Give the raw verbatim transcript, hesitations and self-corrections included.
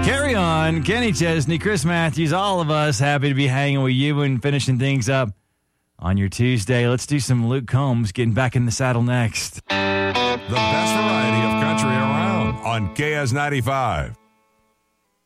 Carry on. Kenny Chesney, Chris Matthews, all of us happy to be hanging with you and finishing things up on your Tuesday. Let's do some Luke Combs getting back in the saddle next. The best variety of country around on K S ninety-five.